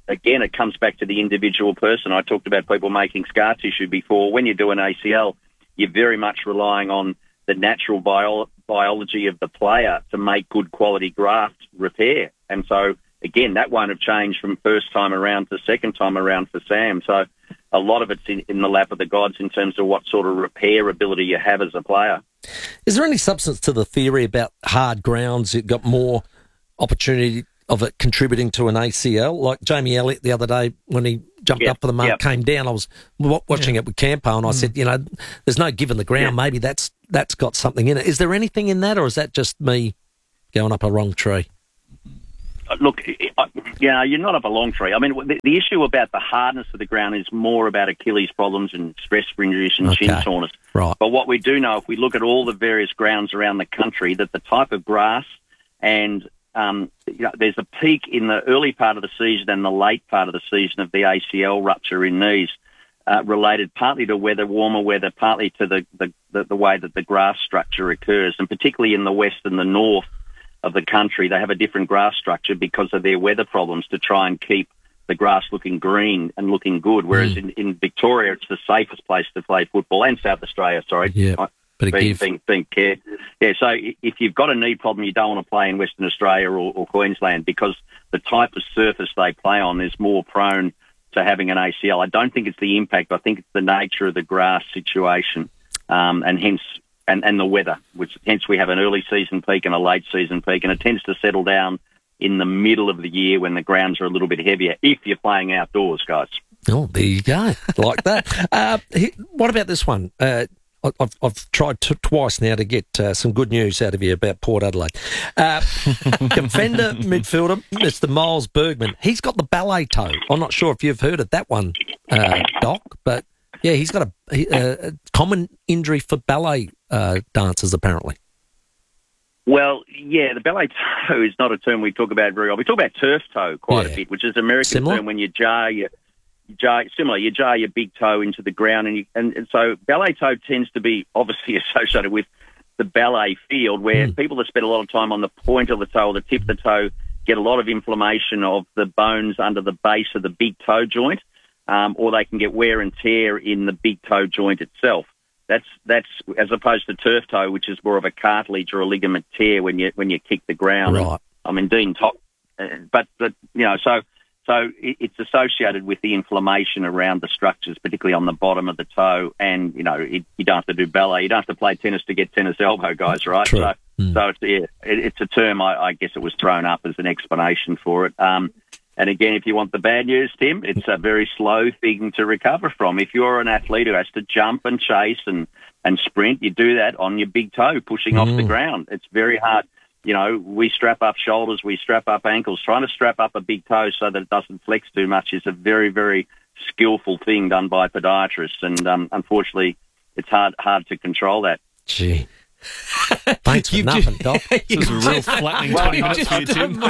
again, it comes back to the individual person. I talked about people making scar tissue before. When you do an ACL, you're very much relying on the natural biology of the player to make good quality graft repair. And so, again, that won't have changed from first time around to second time around for Sam. So a lot of it's in the lap of the gods in terms of what sort of repair ability you have as a player. Is there any substance to the theory about hard grounds? It got more opportunity of it contributing to an ACL? Like Jamie Elliott the other day when he jumped up for the mark, came down. I was watching it with Campo and I said, there's no give in the ground. Maybe that's got something in it. Is there anything in that, or is that just me going up a wrong tree? Look, you're not up a long tree. I mean, the issue about the hardness of the ground is more about Achilles problems and stress injuries and shin soreness. Right. But what we do know, if we look at all the various grounds around the country, that the type of grass and there's a peak in the early part of the season and the late part of the season of the ACL rupture in knees, related partly to weather, warmer weather, partly to the way that the grass structure occurs, and particularly in the west and the north of the country, they have a different grass structure because of their weather problems to try and keep the grass looking green and looking good, whereas in Victoria, it's the safest place to play football, and South Australia, sorry. Yeah. Being care. Yeah, so if you've got a knee problem, you don't want to play in Western Australia or Queensland because the type of surface they play on is more prone to having an ACL. I don't think it's the impact. I think it's the nature of the grass situation, and hence and the weather, which hence we have an early season peak and a late season peak, and it tends to settle down in the middle of the year when the grounds are a little bit heavier if you're playing outdoors, guys. Oh, there you go. Like that. What about this one? I've tried twice now to get some good news out of you about Port Adelaide. Defender midfielder, Mr. Miles Bergman, he's got the ballet toe. I'm not sure if you've heard of that one, Doc, but yeah, he's got a common injury for ballet dancers, apparently. Well, yeah, the ballet toe is not a term we talk about very often. We talk about turf toe quite a bit, which is an American term when you jar your big toe into the ground, and so ballet toe tends to be obviously associated with the ballet field, where people that spend a lot of time on the point of the toe or the tip of the toe get a lot of inflammation of the bones under the base of the big toe joint, or they can get wear and tear in the big toe joint itself. That's as opposed to turf toe, which is more of a cartilage or a ligament tear when you kick the ground. Right. I mean, Dean Top, but so it's associated with the inflammation around the structures, particularly on the bottom of the toe. And, you don't have to do ballet. You don't have to play tennis to get tennis elbow, guys, right? True. So it's a term, I guess it was thrown up as an explanation for it. And again, if you want the bad news, Tim, it's a very slow thing to recover from. If you're an athlete who has to jump and chase and sprint, you do that on your big toe, pushing off the ground. It's very hard. We strap up shoulders, we strap up ankles. Trying to strap up a big toe so that it doesn't flex too much is a very, very skillful thing done by podiatrists. And unfortunately, it's hard to control that. Gee. Thanks for nothing, Doc. This is a real flattening 20 minutes for you, Tim.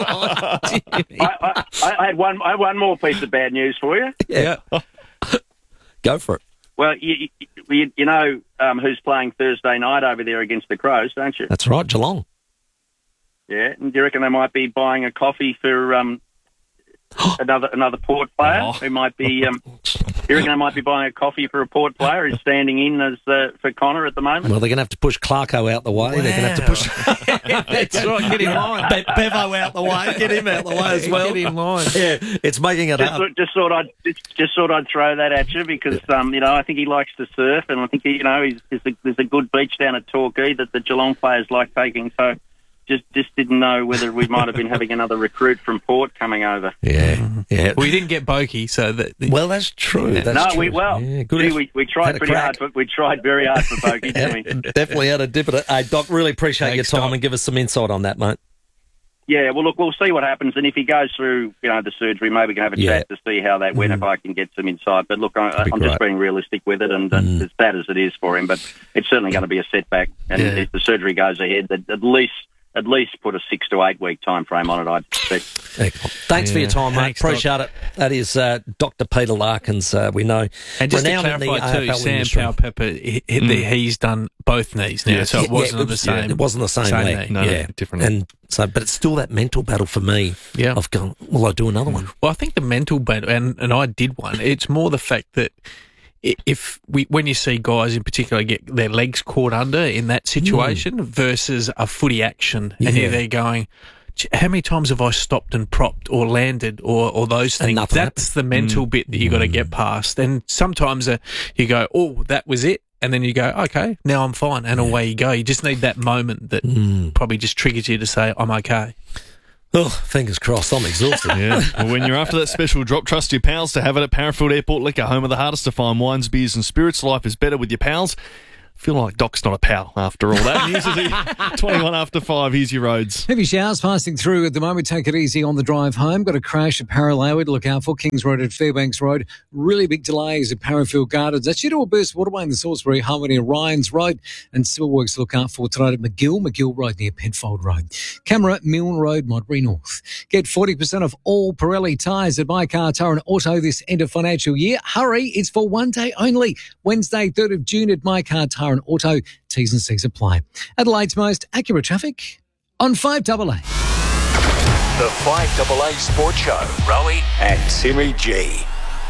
I had one more piece of bad news for you. Yeah. Go for it. Well, you know who's playing Thursday night over there against the Crows, don't you? That's right, Geelong. Yeah, and do you reckon they might be buying a coffee for another Port player who might be? You reckon they might be buying a coffee for a Port player who's standing in as for Connor at the moment? Well, they're going to have to push Clarko out the way. Wow. They're going to have to push. That's right. Get in line. Bevo out the way. Get him out the way as well. Get in line. Yeah, it's making it hard. Just thought I'd throw that at you because I think he likes to surf, and I think there's a good beach down at Torquay that the Geelong players like taking. So. Just didn't know whether we might have been having another recruit from Port coming over. Yeah. We didn't get Boki, so that. Well, that's true. Yeah. That's true. We tried pretty hard. We tried very hard for Boki, didn't we? Definitely had a dip at it. Hey, Doc, really appreciate your time and give us some insight on that, mate. Yeah, well, look, we'll see what happens, and if he goes through, the surgery, maybe we can have a chat to see how that went. If I can get some insight. But look, I'm just being realistic with it, and as bad as it is for him, but it's certainly going to be a setback. And if the surgery goes ahead, at at least put a 6 to 8 week time frame on it, I'd expect. Thanks for your time, mate. Appreciate it. That is Dr. Peter Larkins, we know. And just to renowned in clarify the too, AFL Sam industry. Powell-Pepper, he's done both knees now, so it wasn't the same. It wasn't the same leg. knee. Different. And so, but it's still that mental battle for me. Yeah. I've gone, will I do another one? Well, I think the mental battle, and I did one, it's more the fact that when you see guys in particular get their legs caught under in that situation versus a footy action, and you're there going, how many times have I stopped and propped or landed or those things? That's the mental bit that you got to get past. And sometimes you go, oh, that was it. And then you go, okay, now I'm fine. And away you go. You just need that moment that probably just triggers you to say, I'm okay. Oh, fingers crossed. I'm exhausted. Well, when you're after that special drop, trust your pals to have it at Parafield Airport Liquor, home of the hardest to find wines, beers and spirits. Life is better with your pals. Feel like Doc's not a pal after all that. Here's 21 after 5. Here's your roads. Heavy showers passing through at the moment. Take it easy on the drive home. Got a crash at Paraloa to look out for. Kings Road at Fairbanks Road. Really big delays at Parafield Gardens. That's due to a burst waterway in the Salisbury Harbour near Ryan's Road. And civil works to look out for tonight at McGill Road near Penfold Road. Camera, Milne Road, Modbury North. Get 40% of all Pirelli tyres at My Car, Tyre and Auto this end of financial year. Hurry, it's for one day only. Wednesday, 3rd of June at My Car, Tyre and Auto. T's and C's apply. Adelaide's most accurate traffic on 5AA. The 5AA Sports Show. Rowie and Timmy G.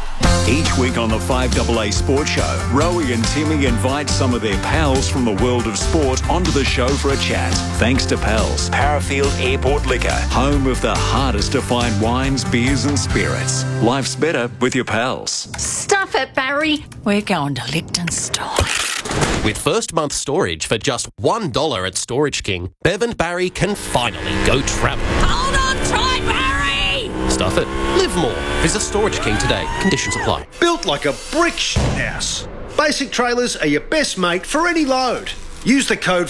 Each week on the 5AA Sports Show, Rowie and Timmy invite some of their pals from the world of sport onto the show for a chat. Thanks to Pals, Parafield Airport Liquor, home of the hardest to find wines, beers and spirits. Life's better with your pals. Stuff it, Barry. We're going to Liechtenstein. With first month storage for just $1 at Storage King, Bev and Barry can finally go travel. Hold on tight, Barry! Stuff it. Live more. Visit Storage King today. Conditions apply. Built like a brick house. Basic Trailers are your best mate for any load. Use the code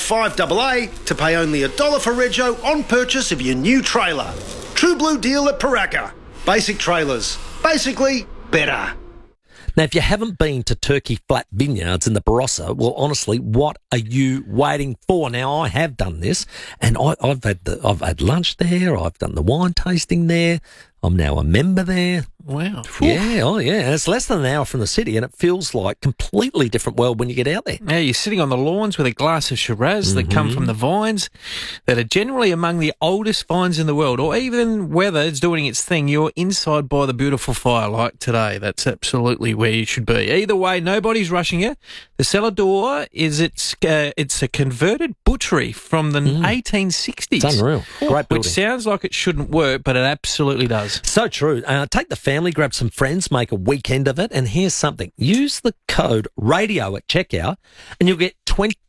5AA to pay only $1 for rego on purchase of your new trailer. True blue deal at Paraka. Basic Trailers. Basically, better. Now, if you haven't been to Turkey Flat Vineyards in the Barossa, well, honestly, what are you waiting for? Now, I have done this, and I've had lunch there. I've done the wine tasting there. I'm now a member there. Wow. Yeah, oh yeah. And it's less than an hour from the city, and it feels like completely different world when you get out there. Now you're sitting on the lawns with a glass of Shiraz that come from the vines that are generally among the oldest vines in the world, or even weather is doing its thing. You're inside by the beautiful fire like today. That's absolutely where you should be. Either way, nobody's rushing you. The cellar door is it's a converted butchery from the 1860s. It's unreal. Great building. Which sounds like it shouldn't work, but it absolutely does. So true. Take the family, grab some friends, make a weekend of it, and here's something. Use the code RADIO at checkout, and you'll get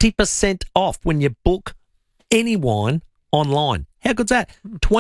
20% off when you book any wine online. How good's that?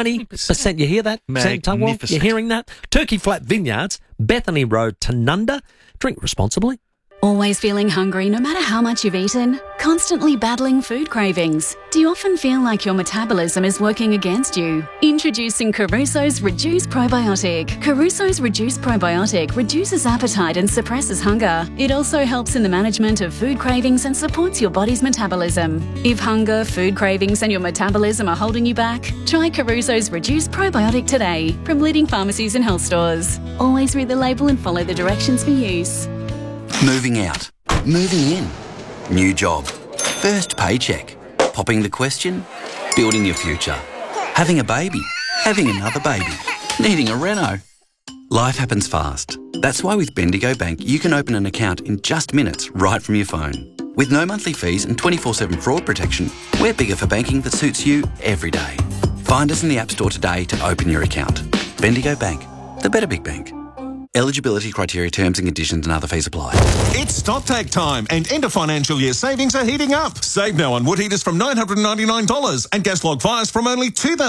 20%. You hear that? Magnificent. You're hearing that? Turkey Flat Vineyards, Bethany Road, Tanunda. Drink responsibly. Always feeling hungry no matter how much you've eaten? Constantly battling food cravings? Do you often feel like your metabolism is working against you? Introducing Caruso's Reduce Probiotic. Caruso's Reduce Probiotic reduces appetite and suppresses hunger. It also helps in the management of food cravings and supports your body's metabolism. If hunger, food cravings and your metabolism are holding you back, try Caruso's Reduce Probiotic today from leading pharmacies and health stores. Always read the label and follow the directions for use. Moving out. Moving in. New job. First paycheck. Popping the question. Building your future. Having a baby. Having another baby. Needing a reno. Life happens fast. That's why with Bendigo Bank you can open an account in just minutes right from your phone. With no monthly fees and 24/7 fraud protection, we're bigger for banking that suits you every day. Find us in the App Store today to open your account. Bendigo Bank. The better big bank. Eligibility criteria, terms and conditions and other fees apply. It's StopTag time and end of financial year savings are heating up. Save now on wood heaters from $999 and gas log fires from only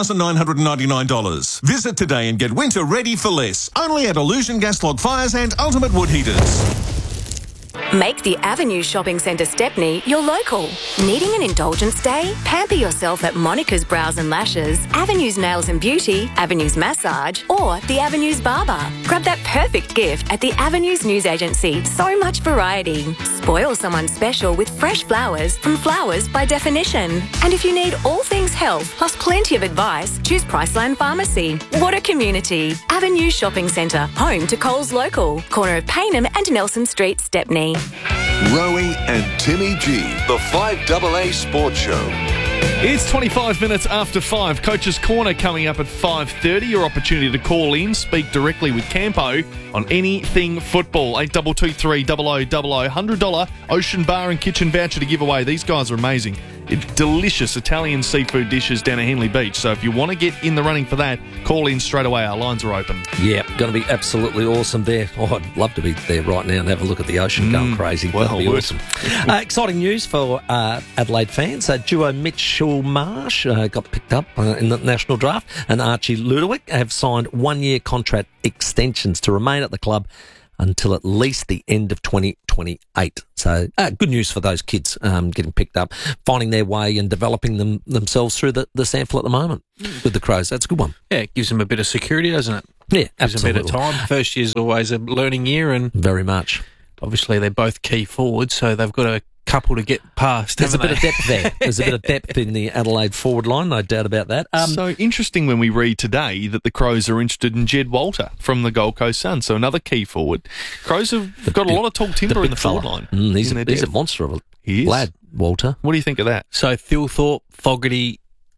$2,999. Visit today and get winter ready for less. Only at Illusion Gas Log Fires and Ultimate Wood Heaters. Make the Avenue Shopping Centre Stepney your local. Needing an indulgence day? Pamper yourself at Monica's Brows and Lashes, Avenue's Nails and Beauty, Avenue's Massage, or the Avenue's Barber. Grab that perfect gift at the Avenues News Agency. So much variety. Spoil someone special with fresh flowers from Flowers by Definition. And if you need all things health, plus plenty of advice, choose Priceline Pharmacy. What a community. Avenue Shopping Centre, home to Coles Local, corner of Paynham and Nelson Street, Stepney. Rowie and Timmy G, the 5AA Sports Show. It's 25 minutes after 5. Coach's Corner coming up at 5:30. Your opportunity to call in, speak directly with Campo on anything football. 8223 0000. $100 Ocean Bar and Kitchen voucher to give away. These guys are amazing. It's delicious Italian seafood dishes down at Henley Beach. So if you want to get in the running for that, call in straight away. Our lines are open. Yeah, going to be absolutely awesome there. Oh, I'd love to be there right now and have a look at the ocean going crazy. That'd be awesome. Exciting news for Adelaide fans. Duo Mitchell Marsh got picked up in the national draft, and Archie Ludowick have signed 1-year contract extensions to remain at the club until at least the end of 2028. So good news for those kids getting picked up, finding their way and developing themselves through the sample at the moment with the Crows. That's a good one. Yeah, it gives them a bit of security, doesn't it? Yeah, gives absolutely. them a bit of time. First year's always a learning year, and very much. Obviously, they're both key forwards, so they've got a couple to get past. There's a bit of depth there. There's a bit of depth in the Adelaide forward line, no doubt about that. So interesting when we read today that the Crows are interested in Jed Walter from the Gold Coast Suns, so another key forward. Crows have got a lot of tall timber in the forward line. He's a monster of a lad, Walter. What do you think of that? So Thilthorpe, Fogarty,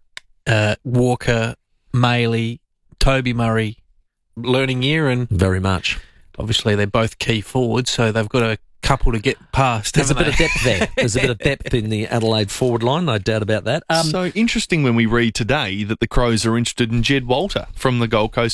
Walker, Maley, Toby Murray, learning year, and very much. Obviously, they're both key forwards, so they've got a couple to get past. There's a bit of depth there. There's a bit of depth in the Adelaide forward line, no doubt about that. So interesting when we read today that the Crows are interested in Jed Walter from the Gold Coast